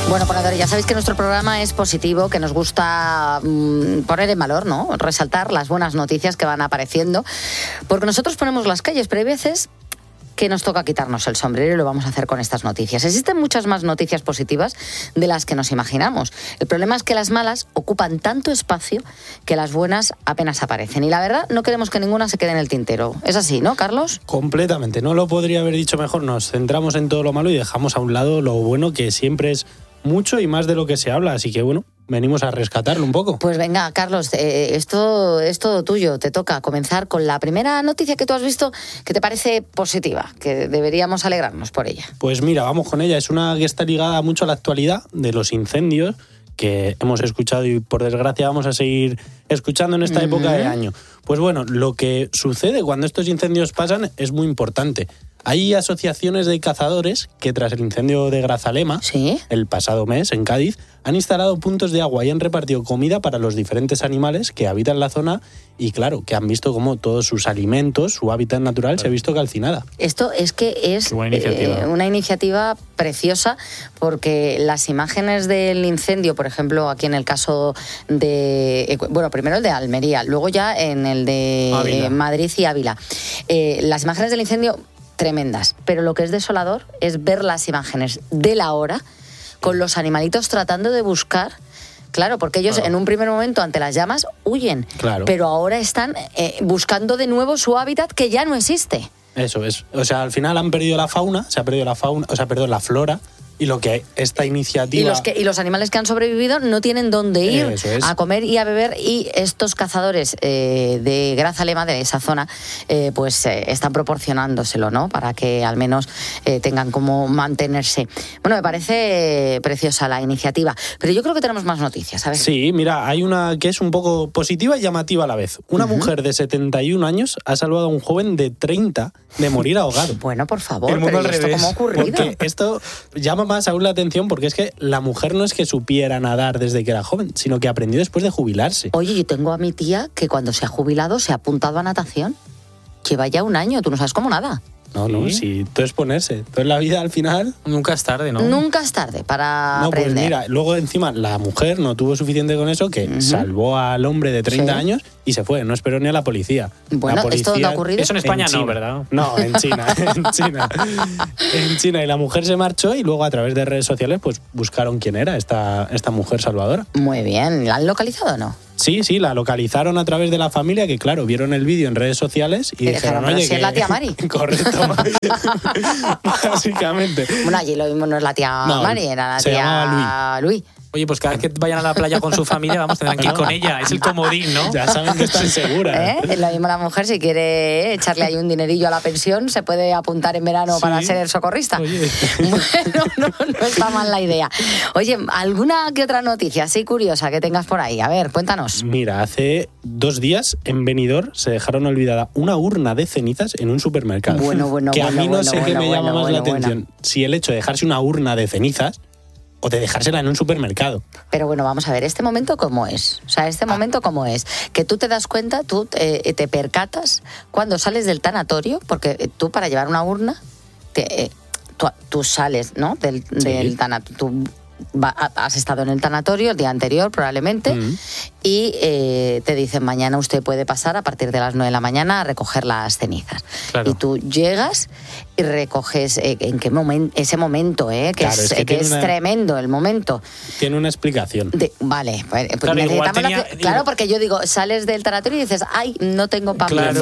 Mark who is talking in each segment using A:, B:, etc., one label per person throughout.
A: Bueno, ponedores, ya sabéis que nuestro programa es positivo, que nos gusta poner en valor, ¿no? Resaltar las buenas noticias que van apareciendo, porque nosotros ponemos las calles, pero hay veces que nos toca quitarnos el sombrero y lo vamos a hacer con estas noticias. Existen muchas más noticias positivas de las que nos imaginamos. El problema es que las malas ocupan tanto espacio que las buenas apenas aparecen. Y la verdad, no queremos que ninguna se quede en el tintero. Es así, ¿no, Carlos?
B: Completamente. No lo podría haber dicho mejor. Nos centramos en todo lo malo y dejamos a un lado lo bueno, que siempre es mucho y más de lo que se habla. Así que, bueno, venimos a rescatarlo un poco.
A: Pues venga, Carlos, esto es todo tuyo. Te toca comenzar con la primera noticia que tú has visto que te parece positiva, que deberíamos alegrarnos por ella.
B: Pues mira, vamos con ella. Es una que está ligada mucho a la actualidad de los incendios que hemos escuchado y por desgracia vamos a seguir escuchando en esta época de año. Pues bueno, lo que sucede cuando estos incendios pasan es muy importante. Hay asociaciones de cazadores que tras el incendio de Grazalema,
A: ¿sí?,
B: el pasado mes en Cádiz, han instalado puntos de agua y han repartido comida para los diferentes animales que habitan la zona y claro, que han visto cómo todos sus alimentos, su hábitat natural se ha visto calcinada.
A: Esto es que es una iniciativa preciosa, porque las imágenes del incendio, por ejemplo, aquí en el caso de, bueno, primero el de Almería, luego ya en el de Ávila. Madrid y Ávila, las imágenes del incendio tremendas, pero lo que es desolador es ver las imágenes de la hora con los animalitos tratando de buscar, claro, porque ellos en un primer momento ante las llamas huyen, pero ahora están buscando de nuevo su hábitat que ya no existe.
B: Eso es, o sea, al final han perdido la fauna, se ha perdido la fauna, o sea, perdón, la flora. Y lo que esta iniciativa...
A: Y los animales que han sobrevivido no tienen dónde ir a comer y a beber, y estos cazadores de Grazalema, de esa zona, pues están proporcionándoselo, ¿no? Para que al menos tengan cómo mantenerse. Bueno, me parece preciosa la iniciativa, pero yo creo que tenemos más noticias, ¿sabes?
B: Sí, mira, hay una que es un poco positiva y llamativa a la vez. Una mujer de 71 años ha salvado a un joven de 30 de morir ahogado.
A: Bueno, por favor, pero ¿y esto cómo ha ocurrido?
B: Porque esto llama más aún la atención, porque es que la mujer no es que supiera nadar desde que era joven, sino que aprendió después de jubilarse.
A: Oye, yo tengo a mi tía que cuando se ha jubilado se ha apuntado a natación. Lleva ya un año, tú no sabes cómo nada.
B: No, si todo es ponerse. Todo en la vida al final...
C: Nunca es tarde, ¿no?
A: Nunca es tarde para aprender.
B: Pues mira, luego encima la mujer no tuvo suficiente con eso, que salvó al hombre de 30 años y se fue, no esperó ni a la policía.
A: Bueno,
B: la policía,
A: ¿esto dónde ha ocurrido?
C: Eso en España
B: China.
C: No, ¿verdad?
B: No, en China, en China. Y la mujer se marchó y luego a través de redes sociales pues buscaron quién era esta mujer salvadora.
A: Muy bien, ¿la han localizado o no?
B: Sí, la localizaron a través de la familia, que claro, vieron el vídeo en redes sociales y dijeron, oye,
A: si es la tía Mari.
B: Correcto. Básicamente.
A: Bueno, allí lo mismo no es la tía Mari, era la tía Luis.
C: Oye, pues cada vez que vayan a la playa con su familia, tendrán que ir con ella. Es el comodín, ¿no?
B: Ya saben que están seguras.
A: Es lo mismo la mujer, si quiere echarle ahí un dinerillo a la pensión, se puede apuntar en verano para ser socorrista.
B: Oye.
A: Bueno, no está mal la idea. Oye, ¿alguna que otra noticia así curiosa que tengas por ahí? A ver, cuéntanos.
B: Mira, hace 2 días en Benidorm se dejaron olvidada una urna de cenizas en un supermercado. Que a mí no sé qué me llama más la atención. Si el hecho de dejarse una urna de cenizas o de dejársela en un supermercado.
A: Pero bueno, vamos a ver, ¿este momento cómo es? O sea, ¿este momento cómo es? Que tú te das cuenta, tú te percatas cuando sales del tanatorio, porque tú para llevar una urna, tú sales, ¿no? Del tanatorio. Tú has estado en el tanatorio el día anterior probablemente y te dicen mañana usted puede pasar a partir de las 9 de la mañana a recoger las cenizas. Y tú llegas y recoges en qué momento, ese momento, que es tremendo el momento.
B: Tiene una explicación.
A: Vale, pues claro, porque yo digo, sales del tanatorio y dices, ay, no tengo papel.
C: Claro,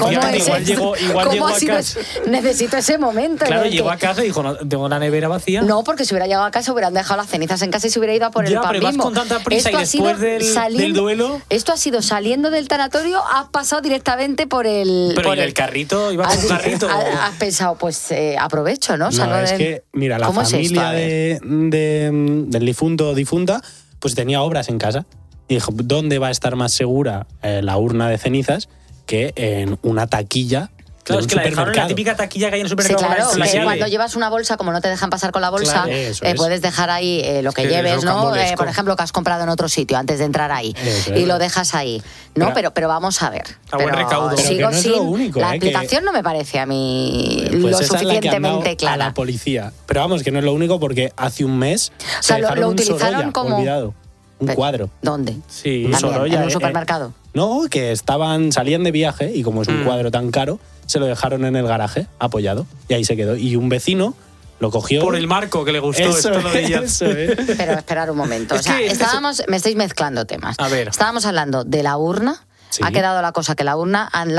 A: igual llego a casa. Necesito ese momento.
C: Claro, llegó a casa y dijo, no, tengo la nevera vacía.
A: No, porque si hubiera llegado a casa hubieran dejado las cenizas en casa y se hubiera ido a por el pan
C: pero vas
A: Bimbo.
C: con tanta prisa y después del duelo...
A: Esto ha sido saliendo del tanatorio, has pasado directamente por el...
C: Pero el carrito, iba con un carrito.
A: Has pensado, pues aprovecho, ¿no?
B: Es que, mira, la familia del difunto o difunta, pues tenía obras en casa. Y dijo, ¿dónde va a estar más segura la urna de cenizas que en una taquilla
C: Claro, es que la dejaron en la típica taquilla que hay en el supermercado.
A: Sí, claro, que cuando llevas una bolsa, como no te dejan pasar con la bolsa, puedes dejar ahí lo que lleves, ¿no? Por ejemplo, que has comprado en otro sitio antes de entrar ahí. Y lo dejas ahí. No, pero vamos a ver.
C: A buen recaudo.
A: Sigo
B: no es
A: sin...
B: lo único,
A: la explicación no me parece a mí lo suficientemente clara.
B: A la policía. Pero vamos, que no es lo único porque hace un mes
A: lo utilizaron Sorolla,
B: como... olvidado. Un cuadro.
A: ¿Dónde?
B: Sí,
A: un
B: Sorolla.
A: ¿En un supermercado?
B: No, que salían de viaje y como es un cuadro tan caro, se lo dejaron en el garaje, apoyado. Y ahí se quedó. Y un vecino lo cogió.
C: Por el marco que le gustó.
B: Eso es.
A: Pero esperar un momento. O sea, me estáis mezclando temas.
C: A ver.
A: Estábamos hablando de la urna. Sí. Ha quedado la cosa que la urna han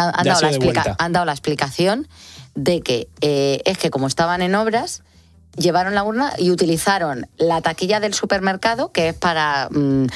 A: dado la explicación de que es que como estaban en obras, llevaron la urna y utilizaron la taquilla del supermercado, que es para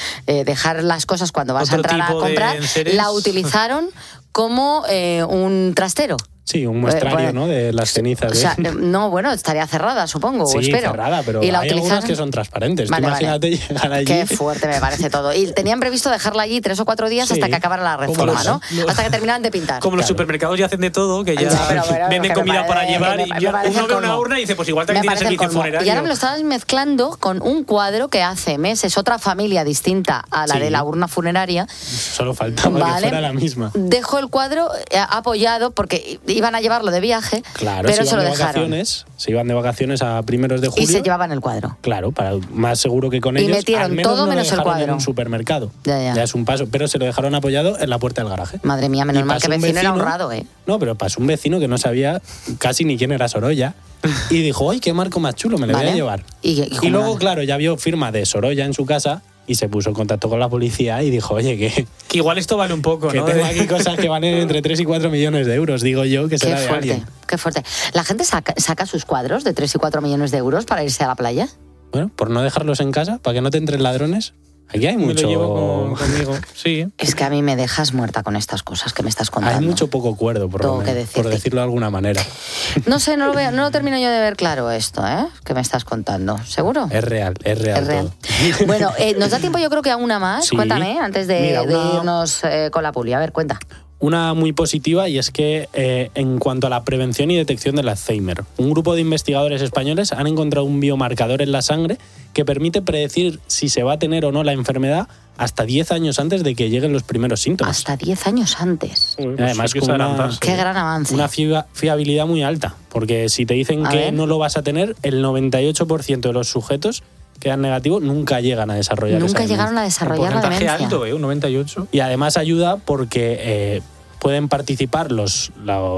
A: dejar las cosas cuando vas a entrar a comprar, la utilizaron como un trastero.
B: Sí, un muestrario, ¿no? De las cenizas.
A: O sea, no, bueno, estaría cerrada, supongo,
B: sí,
A: espero.
B: cerrada, pero
A: y la
B: hay algunas que son transparentes.
A: Vale,
B: imagínate llegar allí.
A: Qué fuerte me parece todo. Y tenían previsto dejarla allí 3 o 4 días hasta que acabara la reforma, ¿no? Hasta que terminaran de pintar.
C: Como los supermercados ya hacen de todo, que ya venden comida para llevar, y uno ve una urna y dice, pues igual también tiene servicio funerario.
A: Y ahora me lo estabas mezclando con un cuadro que hace meses otra familia distinta a la de la urna funeraria.
B: Solo faltaba que fuera la misma.
A: Dejó el cuadro apoyado porque iban a llevarlo de viaje,
B: claro,
A: pero se lo dejaron.
B: Se iban de vacaciones a primeros de julio.
A: Y se llevaban el cuadro.
B: Claro, para más seguro que con ellos.
A: Y metieron
B: al menos
A: todo menos el cuadro.
B: En un supermercado.
A: Ya
B: es un paso, pero se lo dejaron apoyado en la puerta del garaje.
A: Madre mía, menos mal que vecino era honrado, ¿eh?
B: No, pero pasó un vecino que no sabía casi ni quién era Sorolla y dijo, ¡ay, qué marco más chulo, me lo voy a llevar! Y luego, claro, ya vio firma de Sorolla en su casa y se puso en contacto con la policía y dijo, oye, que
C: igual esto vale un poco,
B: que
C: ¿no?
B: tengo aquí cosas que valen entre 3 y 4 millones de euros, digo yo, que será de alguien.
A: Qué fuerte. ¿La gente saca sus cuadros de 3 y 4 millones de euros para irse a la playa?
B: Bueno, por no dejarlos en casa, para que no te entren ladrones. Aquí hay mucho...
C: Me lo llevo conmigo, sí.
A: Es que a mí me dejas muerta con estas cosas que me estás contando.
B: Hay mucho poco cuerdo, por decirlo de alguna manera.
A: No sé, no lo termino yo de ver claro esto, ¿eh? Que me estás contando. ¿Seguro?
B: Es real todo.
A: Bueno, nos da tiempo yo creo que a una más. Sí. Cuéntame, antes de irnos con la puli. A ver, cuenta.
B: Una muy positiva, y es que en cuanto a la prevención y detección del Alzheimer, un grupo de investigadores españoles han encontrado un biomarcador en la sangre que permite predecir si se va a tener o no la enfermedad hasta 10 años antes de que lleguen los primeros síntomas.
A: Hasta 10 años antes.
B: Además, con
A: qué gran avance.
B: Una fiabilidad muy alta, porque si te dicen que no lo vas a tener, el 98% de los sujetos quedan negativos, nunca llegan a desarrollar
A: Nunca llegaron a desarrollar la demencia.
C: Alto, un 98.
B: Y además ayuda porque pueden participar los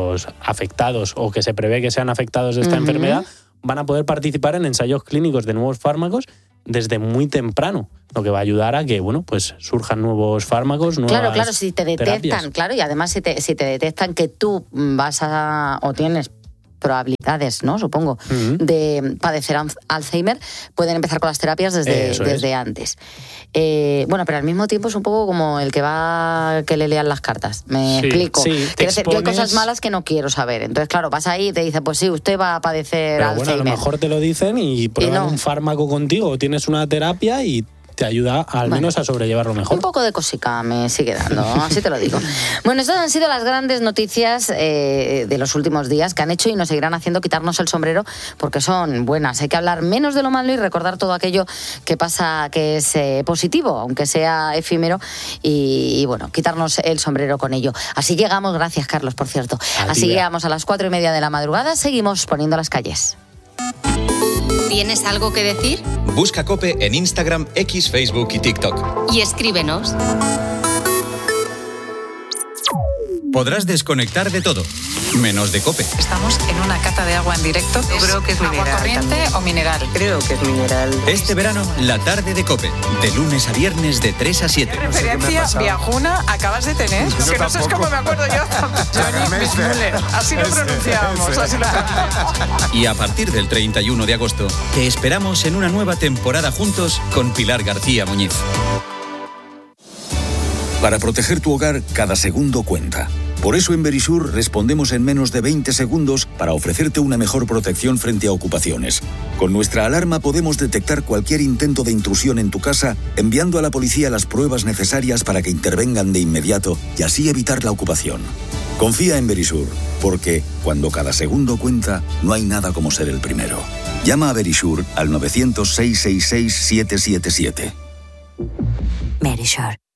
B: afectados o que se prevé que sean afectados de esta enfermedad, van a poder participar en ensayos clínicos de nuevos fármacos desde muy temprano, lo que va a ayudar a que pues surjan nuevos fármacos, nuevas
A: Claro, si te detectan,
B: terapias.
A: Claro, y además si te detectan que tú vas o tienes probabilidades, ¿no? Supongo, de padecer Alzheimer, pueden empezar con las terapias desde antes. Bueno, pero al mismo tiempo es un poco como el que le lean las cartas. Me explico.
B: Sí,
A: Quiero decir que hay cosas malas que no quiero saber. Entonces, claro, vas ahí y te dicen, pues sí, usted va a padecer Alzheimer.
B: Bueno, a lo mejor te lo dicen y prueban un fármaco contigo, o tienes una terapia y te ayuda al menos a sobrellevarlo mejor.
A: Un poco de cosica me sigue dando, así te lo digo. Bueno, estas han sido las grandes noticias de los últimos días que han hecho y nos seguirán haciendo quitarnos el sombrero porque son buenas. Hay que hablar menos de lo malo y recordar todo aquello que pasa que es positivo, aunque sea efímero, y bueno, quitarnos el sombrero con ello. Así llegamos, gracias Carlos, por cierto. Así llegamos a las 4:30 de la madrugada, seguimos poniendo las calles.
D: ¿Tienes algo que decir?
E: Busca COPE en Instagram, X, Facebook y TikTok.
D: Y escríbenos.
E: Podrás desconectar de todo, menos de COPE.
F: Estamos en una cata de agua en directo.
G: Yo creo que es mineral.
F: ¿Agua corriente o mineral?
G: Creo que es mineral.
E: Este verano, la tarde de COPE. De lunes a viernes de 3 a 7.
F: ¿Qué referencia viajuna acabas de tener?
G: Yo
F: que no sé cómo me acuerdo yo. Johnny Müller. Así lo pronunciábamos.
E: Y a partir del 31 de agosto, te esperamos en una nueva temporada juntos con Pilar García Muñiz.
H: Para proteger tu hogar, cada segundo cuenta. Por eso en Verisur respondemos en menos de 20 segundos para ofrecerte una mejor protección frente a ocupaciones. Con nuestra alarma podemos detectar cualquier intento de intrusión en tu casa, enviando a la policía las pruebas necesarias para que intervengan de inmediato y así evitar la ocupación. Confía en Verisur, porque cuando cada segundo cuenta, no hay nada como ser el primero. Llama a Verisur al 900-666-777.
G: Verisur.